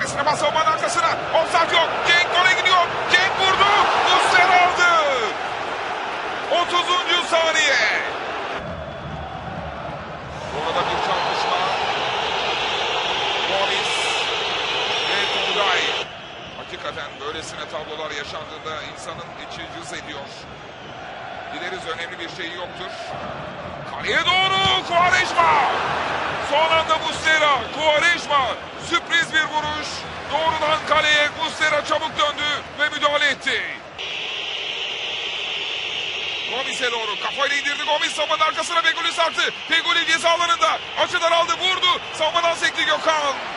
Neresine bas, savunmanın arkasına. Offside yok. Cenk gole gidiyor. Cenk vurdu. Muslera aldı. 30. saniye. Orada bir çarpışma. Gomis ve Tugay. Hakikaten böylesine tablolar yaşandığında insanın içi cız ediyor. Dileriz önemli bir şey yoktur. Kaleye doğru Quaresma. Son anda Muslera. Quaresma. Sürpriz bir vuruş. Doğrudan kaleye Muslera çabuk döndü ve müdahale etti. Gomis'e doğru kafayla indirdi. Gomis savunmanın arkasına Feguli sarktı. Feguli ceza alanında. Açıdan aldı, vurdu. Savunmadan sekti Gökhan.